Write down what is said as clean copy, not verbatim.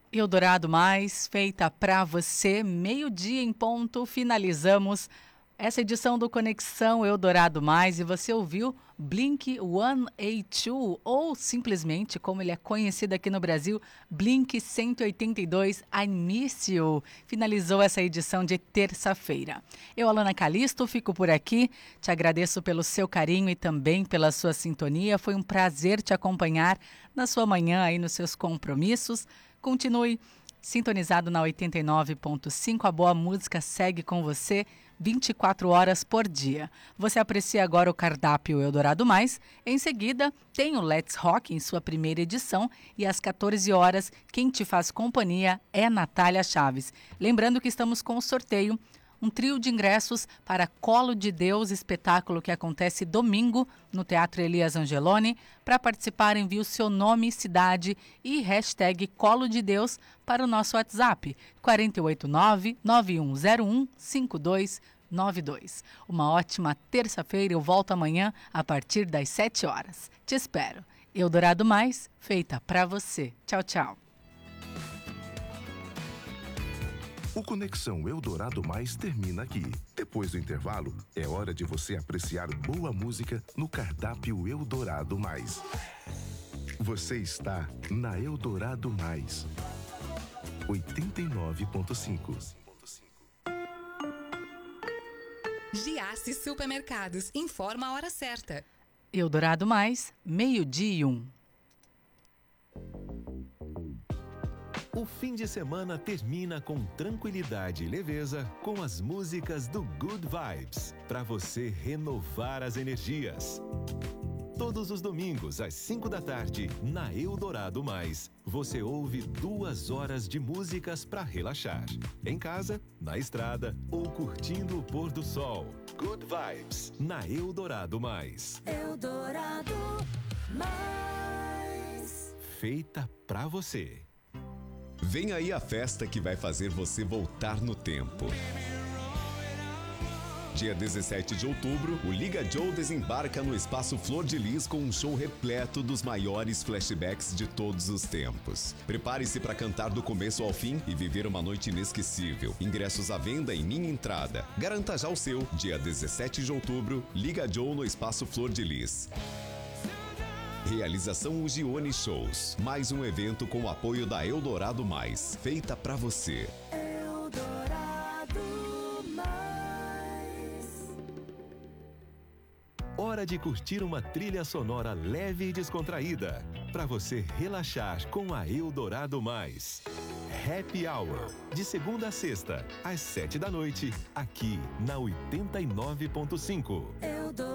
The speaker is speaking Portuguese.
Eldorado Mais, feita pra você, meio-dia em ponto, finalizamos essa edição do Conexão Eldorado Mais e você ouviu Blink 182 ou simplesmente, como ele é conhecido aqui no Brasil, Blink 182, I Miss You. Finalizou essa edição de terça-feira. Eu, Alana Calisto, fico por aqui. Te agradeço pelo seu carinho e também pela sua sintonia. Foi um prazer te acompanhar na sua manhã aí nos seus compromissos. Continue sintonizado na 89.5, a boa música segue com você 24 horas por dia. Você aprecia agora o cardápio Eldorado Mais. Em seguida, tem o Let's Rock em sua primeira edição e às 14 horas, quem te faz companhia é Natália Chaves. Lembrando que estamos com o sorteio, um trio de ingressos para Colo de Deus, espetáculo que acontece domingo no Teatro Elias Angeloni. Para participar, envie o seu nome, cidade e hashtag Colo de Deus para o nosso WhatsApp 489-9101-5292. Uma ótima terça-feira, eu volto amanhã a partir das 7 horas. Te espero. Eldorado Mais, feita para você. Tchau, tchau. O Conexão Eldorado Mais termina aqui. Depois do intervalo, é hora de você apreciar boa música no cardápio Eldorado Mais. Você está na Eldorado Mais. 89.5. Giasse Supermercados informa a hora certa. Eldorado Mais, meio-dia e 1. O fim de semana termina com tranquilidade e leveza com as músicas do Good Vibes, para você renovar as energias. Todos os domingos, às 5 da tarde, na Eldorado Mais, você ouve 2 horas de músicas para relaxar. Em casa, na estrada ou curtindo o pôr do sol. Good Vibes, na Eldorado Mais. Eldorado Mais. Feita pra você. Vem aí a festa que vai fazer você voltar no tempo. Dia 17 de outubro, o Liga Joe desembarca no Espaço Flor de Lis com um show repleto dos maiores flashbacks de todos os tempos. Prepare-se para cantar do começo ao fim e viver uma noite inesquecível. Ingressos à venda em Minha Entrada. Garanta já o seu. Dia 17 de outubro, Liga Joe no Espaço Flor de Lis. Realização Ugione Shows. Mais um evento com o apoio da Eldorado Mais. Feita pra você. Eldorado Mais. Hora de curtir uma trilha sonora leve e descontraída. Pra você relaxar com a Eldorado Mais. Happy Hour. De segunda a sexta, às 7 da noite. Aqui na 89.5. Eldorado.